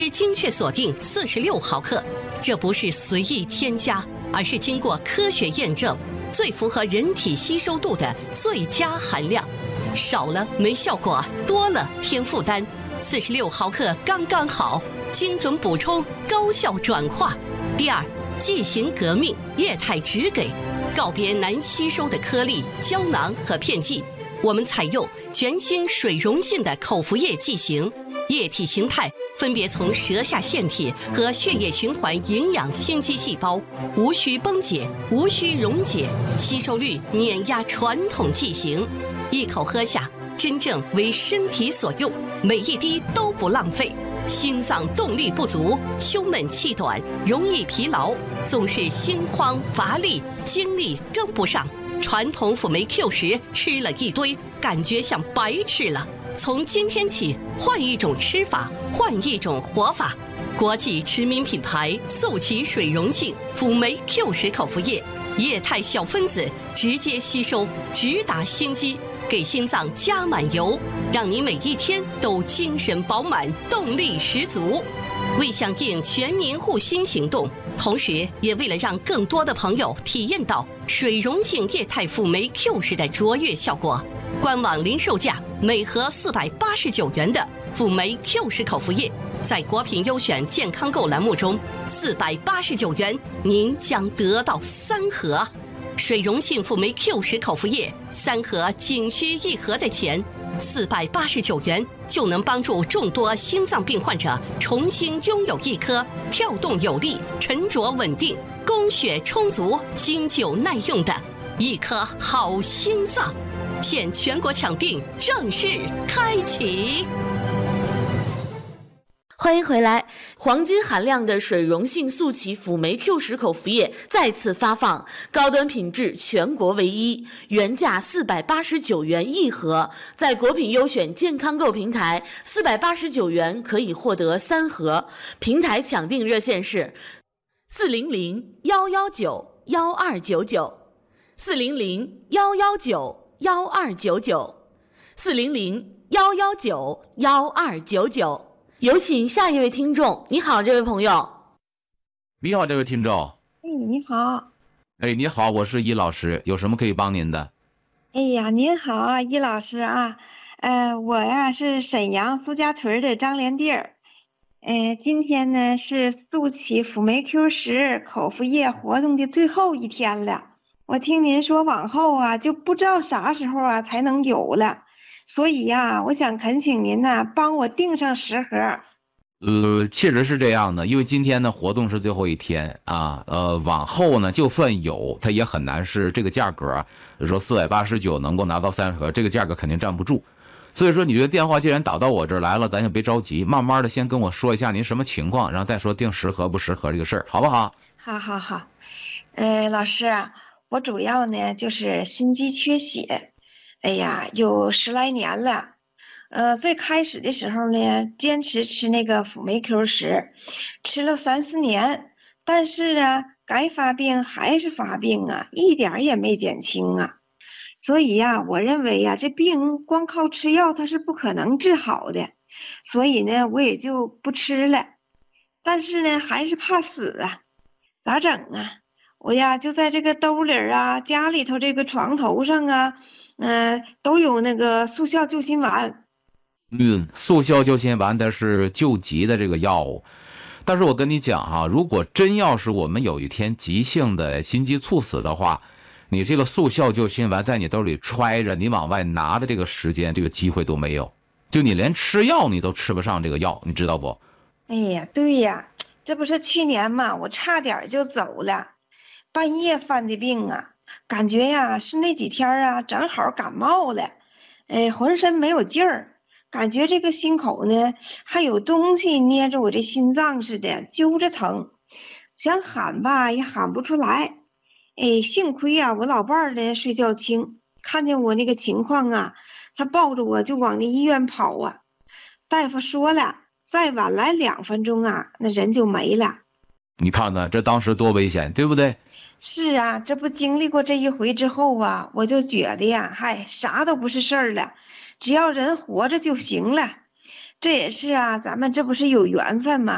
精确锁定46毫克，这不是随意添加，而是经过科学验证，最符合人体吸收度的最佳含量。少了没效果，多了添负担。46毫克刚刚好，精准补充，高效转化。第二，剂型革命，液态只给，告别难吸收的颗粒、胶囊和片剂，我们采用全新水溶性的口服液剂型，液体形态分别从舌下腺体和血液循环营养心肌细胞，无需崩解，无需溶解，吸收率碾压传统剂型，一口喝下，真正为身体所用，每一滴都不浪费。心脏动力不足，胸闷气短，容易疲劳，总是心慌乏力，精力跟不上。传统辅酶 Q 十吃了一堆，感觉像白吃了。从今天起，换一种吃法，换一种活法。国际知名品牌速奇水溶性辅酶 Q 十口服液，液态小分子，直接吸收，直达心肌，给心脏加满油，让你每一天都精神饱满，动力十足。为响应全民护心行动，同时也为了让更多的朋友体验到水溶性液态辅酶 Q 十的卓越效果，官网零售价每盒489元的辅酶 Q 十口服液，在国品优选健康购栏目中，489元您将得到3盒。水溶性辅酶 Q 十口服液3盒仅需1盒的钱，489元就能帮助众多心脏病患者重新拥有一颗跳动有力、沉着稳定、供血充足、经久耐用的一颗好心脏。现全国抢订正式开启。 欢迎回来！黄金含量的水溶性速奇辅酶 Q 十口服液再次发放，高端品质，全国唯一，原价489元1盒，在国品优选健康购平台489元可以获得3盒。平台抢订热线是400-119-1299，400-119-1299，400-119-1299。有请下一位听众。你好，这位朋友。 你好，这位听众。 你好。 你好，我是易老师，有什么可以帮您的？ 哎呀，您好啊，易老师啊。我呀是沈阳苏家屯的张连弟儿。今天呢是速奇辅酶 Q 十口服液活动的最后一天了。我听您说往后啊就不知道啥时候啊才能有了。所以呀，我想恳请您呢，帮我订上10盒。 确实是这样的，因为今天呢活动是最后一天啊，往后呢就算有，它也很难是这个价格，说489能够拿到3盒，这个价格肯定站不住。所以说，你这个电话既然打到我这儿来了，咱就别着急，慢慢的先跟我说一下您什么情况，然后再说订10盒不10盒这个事儿，好不好？ 好。老师啊，我主要呢就是心肌缺血。哎呀，有10来年了。最开始的时候呢，坚持吃那个辅酶 Q 十，吃了3、4年，但是啊，该发病还是发病啊，一点也没减轻啊。所以呀，我认为呀，这病光靠吃药它是不可能治好的，所以呢，我也就不吃了。但是呢，还是怕死啊，咋整啊？我呀，就在这个兜里啊，家里头这个床头上啊。都有那个速效救心丸。 速效救心丸它是救急的这个药物，但是我跟你讲哈，如果真要是我们有一天急性的心肌猝死的话，你这个速效救心丸在你兜里揣着，你往外拿的这个时间，这个机会都没有，就你连吃药你都吃不上这个药，你知道不？ 哎呀，对呀，这不是去年嘛，我差点就走了，半夜犯的病啊。感觉呀是那几天啊正好感冒了，浑身没有劲儿，感觉这个心口呢还有东西捏着我的心脏似的，揪着疼，想喊吧也喊不出来。幸亏啊我老伴儿呢睡觉轻，看见我那个情况啊，他抱着我就往那医院跑啊。大夫说了，再晚来2分钟啊，那人就没了。 你看看这当时多危险，对不对？ 是啊，这不经历过这一回之后啊，我就觉得呀，啥都不是事儿了，只要人活着就行了。这也是啊，咱们这不是有缘分吗？